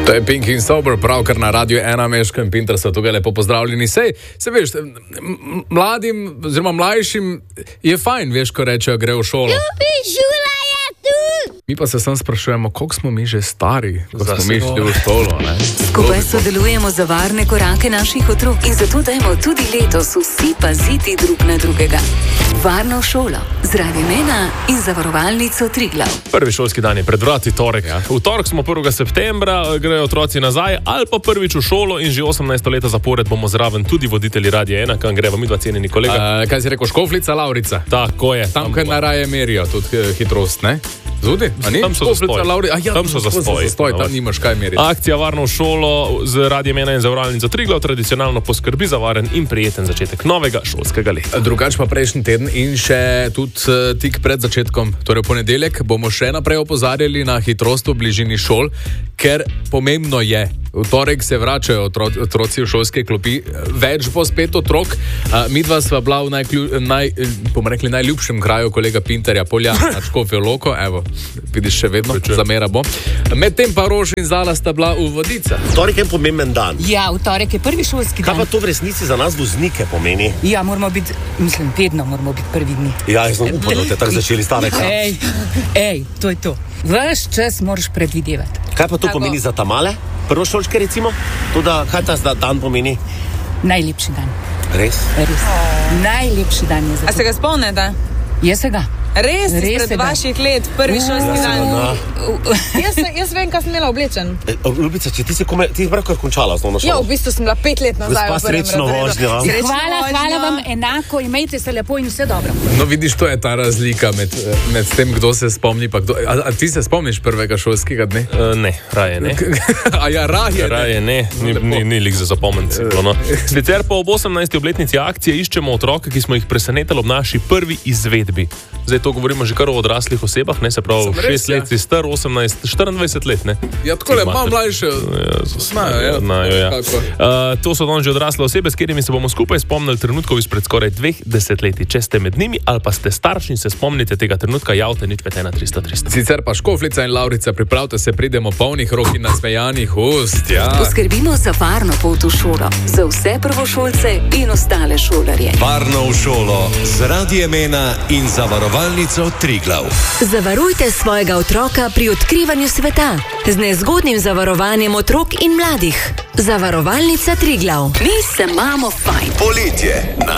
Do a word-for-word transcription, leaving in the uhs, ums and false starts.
To je Pink in Sober, pravkar na Radiu ena, Meško in Pinter so tukaj lepo pozdravljeni. Sej, se veš, mladim, oziroma mlajšim je fajn, veš, ko rečejo, gre v šolo. Ljubi, šola je tu! Mi pa se sam sprašujemo, koliko smo mi že stari, ko smo mi šli v šolo, ne? Skupaj sodelujemo za varne korake naših otrok in zato dajmo tudi letos vsi paziti drug na drugega. Varno šolo z Radiem ena in zavarovalnico Triglav. Prvi šolski dan je pred vrati, torek. Ja. V torek smo prvega septembra, grejo otroci nazaj, ali pa prvič v šolo in že osemnajsto leto zapored bomo zraven tudi voditelji Radia ena, kam greva mi dva cenjeni kolega. Uh, kaj si rekel, Škofljica, Lavrica? Tako je. Tam, kaj naraje merijo, tudi hitrost, ne? Zudi? Tam so zastoj. A ja, tam so zastoj. zastoj. Tam nimaš kaj meriti. Akcija Varno v šolo z Radiem ena in zavarovalnico Triglav tradicionalno poskrbi za varen in prijeten začetek novega šolskega leta. Drugač pa prejšnji teden in še tudi uh, tik pred začetkom, torej v ponedeljek, bomo še naprej opozarjali na hitrost v bližini šol, ker pomembno je. V torek se vračajo otro, otroci v šolske klopi, več bo spet otrok. Uh, midva sva bila v najklju, naj, rekli, najljubšem kraju kolega Pinterja, Polja, na Škofjo Loko. Evo, vidiš, še vedno, Prečujem. zamera bo. Medtem pa Rož in Zala sta bila v Vodicah. Torek je pomemben dan. Ja, v torek je prvi šolski dan. Kaj pa to v resnici za nas voznike pomeni? Ja, moramo biti, mislim, vedno moramo biti prvi dni. Ja, jaz sem upal, da te tako začeli stavek. Ej, ej, to je to. Ves čas moraš predvidevati. Kaj pa to Tako. pomeni za tamale? Prvošolčke recimo? Toda, kaj ta dan pomeni? Najlepši dan. Res? Res. Najlepši dan je za A se ga spomnite? Jaz se ga. Res, Res izpred se ga. vaših let, prvi šolski dan. Ja. Jaz, jaz vem, kaj sem imela oblečen. E, Ljubica, če ti si kome, ti si pravkar končala osnovno šolo. Ja, v bistvu sem bila pet let nazaj. Gospa, v prvem srečno razredu. vožnjo. Srečno Hvala, vožnjo. hvala vam enako, imejte se lepo in vse dobro. No, vidiš, to je ta razlika med, med tem, kdo se spomni, pa kdo... A, a ti se spomniš prvega šolskega dne? Uh, ne, raje ne. A ja, raje, Raje ne, ni, ni, ni lik za zapomniti. No. Sicer pa ob osemnajsti obletnici akcije iščemo otroke, ki smo jih presenetili ob naši prvi izvedbi. Zdaj to govorimo že kar o odraslih osebah, ne, se pravi, Sem res, šest let ja. si star, osemnajst, štiriindvajset let, ne. Ja, tako le, malo mlajše. Znajo, ja. Znajo, ja. Kako? Uh, to so danes že odrasle osebe, s katerimi se bomo skupaj spomnili trenutkov izpred skoraj dveh desetletij. Če ste med njimi ali pa ste starši in se spomnite tega trenutka, javite nič pet ena tristo tristo. Sicer pa Škofljica in Lavrica, pripravite se, pridemo polnih rok in nasmejanih ust. Ja. Poskrbimo za varno pot v šolo, za vse prvošolce in ostale šolarje. Varno v šolo z Radiem ena in zavarovalnico Triglav. Zavarujte svojega otroka pri odkrivanju sveta z nezgodnim zavarovanjem otrok in mladih. Zavarovalnica Triglav. Mi se imamo fajn. Poletje.